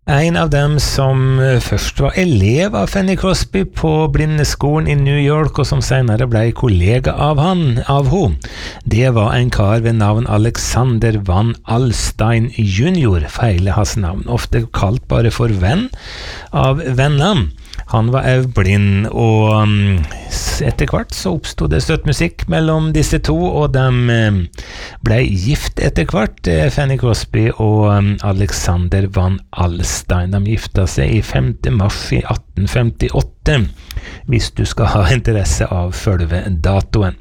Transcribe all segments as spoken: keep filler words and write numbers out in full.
En av dem som først var elev av Fanny Crosby på blindeskolen i New York, og som senere ble kollega av han, av ho, det var en kar ved navn Alexander Van Alstyne junior, feile hans navn, ofte kalt bare for venn av venner. Han var også blind, og etter hvert så oppstod det støtt musikk mellom disse to, og de ble gift etter hvert, Fanny Crosby og Alexander Van Alstyne. De gifta seg i femte mars i atten femtiåtte, hvis du skal ha interesse av selve datoen.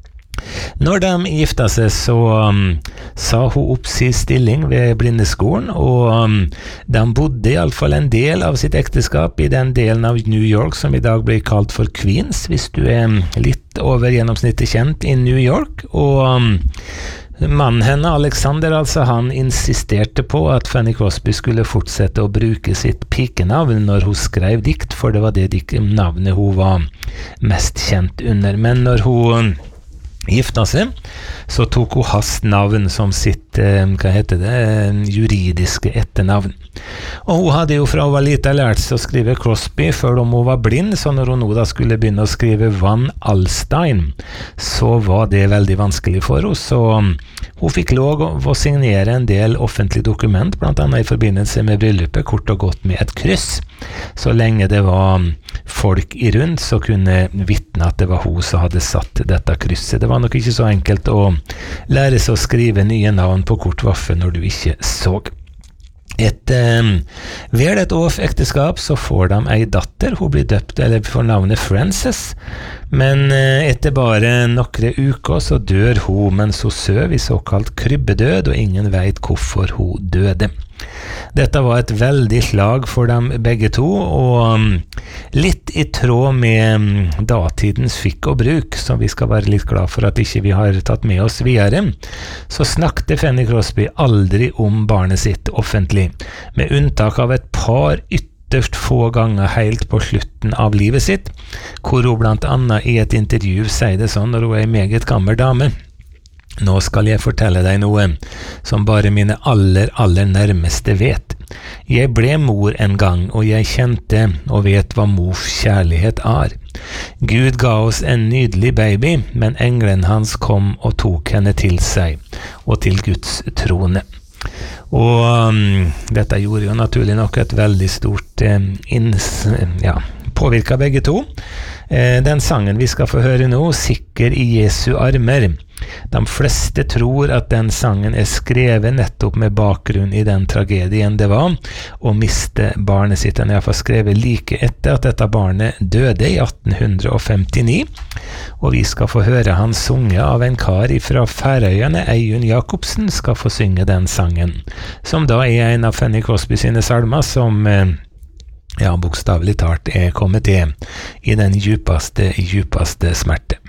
Når de gifta seg, så um, sa hun opp sin stilling ved blindeskolen, og um, de bodde i alle fall en del av sitt ekteskap i den delen av New York som i dag blir kalt for Queens, hvis du er litt over gjennomsnittet kjent i New York, og um, mannen henne, Alexander, altså, han insisterte på at Fanny Crosby skulle fortsette å bruke sitt pikenavn når hun skrev dikt, for det var det navnet hun var mest kjent under. Men når hun gifta seg, så tok hun hans navn som sitt, hva heter det, juridiske etternavn. Og hun hadde jo fra hun var lite lært seg å skrive Crosby før om hun var blind, så når hun nå da skulle begynne å skrive Van Alstyne, så var det veldig vanskelig for henne, så hun fikk lov å signere en del offentlige dokument, blant annet i forbindelse med bryllupet, kort og godt med et kryss. Så lenge det var folk i rundt, så kunne vitne at det var hun som hadde satt dette krysset. Det var nok ikke så enkelt å lære seg å skrive nye navn på kort vaffel når du ikke så. Et, um, ved et års ekteskap så får de ei datter, hun blir døpt, eller får navnet Frances, men uh, etter bare nokre uker så dør hun mens hun søv i såkalt krybbedød, og ingen vet hvorfor hun døde. Dette var et veldig slag for dem begge to, og um, litt i tråd med um, datidens fikk og bruk, som vi skal være litt glad for at ikke vi har tatt med oss videre, så snakket Fanny Crosby aldri om barnet sitt offentlig, med unntak av et par ytterst få ganger helt på slutten av livet sitt, hvor hun blant annet i et intervju sier det sånn når hun er en meget gammel dame. Nå skal jeg fortelle deg noe som bare mine aller, aller nærmeste vet. Jeg ble mor en gang, og jeg kjente og vet hva mors kjærlighet er. Gud ga oss en nydelig baby, men engelen hans kom og tok henne til seg, og til Guds trone. Og um, dette gjorde jo naturlig nok et veldig stort um, inns, ja, påvirket begge to. Eh, den sangen vi skal få høre nå, Sikker i Jesu armer. De fleste tror at den sangen er skrevet nettopp med bakgrunn i den tragedien det var å miste barnet sitt. Den er i hvert fall skrevet like etter at dette barnet døde i atten femtini, og vi skal få høre han sunge av en kar fra Færøyene, Eivind Jacobsen, skal få synge den sangen, som da er en av Fanny Crosby sine salmer som eh, ja, bokstavelig talt er kommet til i den djupeste, djupeste smerte.